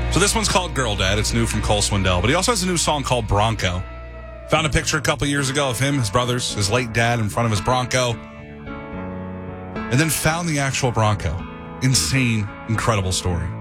So this one's called Girl Dad. It's new from Cole Swindell. But he also has a new song called Bronco. Found a picture a couple years ago of him, his brothers, his late dad in front of his Bronco. And then found the actual Bronco. Insane, incredible story.